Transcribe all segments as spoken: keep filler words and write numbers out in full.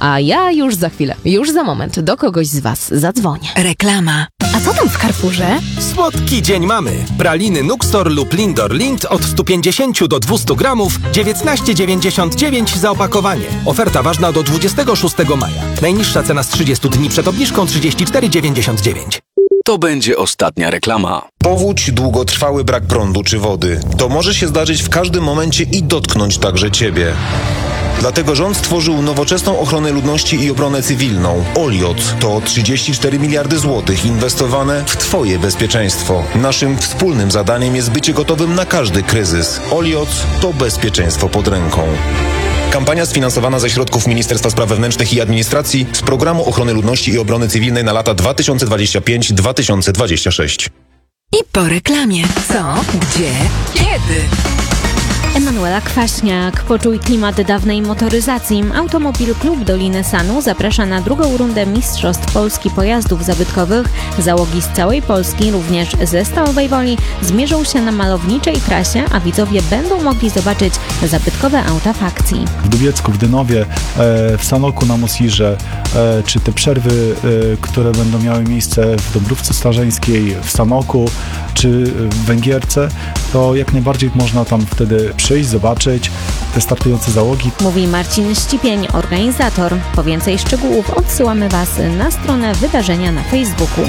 A ja już za chwilę, już za moment do kogoś z was zadzwonię. Reklama. A co tam w Carrefourze? Słodki dzień mamy. Praliny Nuxtor lub Lindor Lind od sto pięćdziesiąt do dwustu gramów, dziewiętnaście dziewięćdziesiąt dziewięć za opakowanie. Oferta ważna do dwudziestego szóstego maja. Najniższa cena z trzydziestu dni przed obniżką trzydzieści cztery dziewięćdziesiąt dziewięć. To będzie ostatnia reklama. Powódź, długotrwały brak prądu czy wody. To może się zdarzyć w każdym momencie i dotknąć także Ciebie. Dlatego rząd stworzył nowoczesną ochronę ludności i obronę cywilną. Oliot to trzydzieści cztery miliardy złotych inwestowane w Twoje bezpieczeństwo. Naszym wspólnym zadaniem jest bycie gotowym na każdy kryzys. Oliot to bezpieczeństwo pod ręką. Kampania sfinansowana ze środków Ministerstwa Spraw Wewnętrznych i Administracji z Programu Ochrony Ludności i Obrony Cywilnej na lata dwa tysiące dwudziesty piąty do dwa tysiące dwudziestego szóstego. I po reklamie. Co? Gdzie? Kiedy? Emanuela Kwaśniak. Poczuj klimat dawnej motoryzacji. Automobil Klub Doliny Sanu zaprasza na drugą rundę Mistrzostw Polski Pojazdów Zabytkowych. Załogi z całej Polski, również ze Stalowej Woli, zmierzą się na malowniczej trasie, a widzowie będą mogli zobaczyć zabytkowe auta w akcji. W Dubiecku, w Dynowie, w Sanoku na Mosirze, czy te przerwy, które będą miały miejsce w Dąbrówce Starzeńskiej, w Sanoku, czy w Węgierce, to jak najbardziej można tam wtedy przyjść, zobaczyć te startujące załogi. Mówi Marcin Ścipień, organizator. Po więcej szczegółów odsyłamy Was na stronę wydarzenia na Facebooku.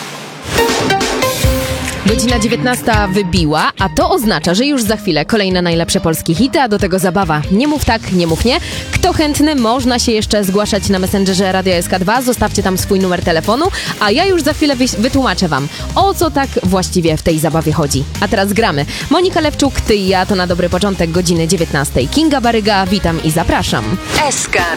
Godzina dziewiętnasta wybiła, a to oznacza, że już za chwilę kolejne najlepsze polskie hity, a do tego zabawa. Nie mów tak, nie mów nie. Kto chętny, można się jeszcze zgłaszać na Messengerze Radia S K dwa, zostawcie tam swój numer telefonu, a ja już za chwilę wytłumaczę wam, o co tak właściwie w tej zabawie chodzi. A teraz gramy. Monika Lewczuk, ty i ja, to na dobry początek godziny dziewiętnastej. Kinga Baryga, witam i zapraszam. S K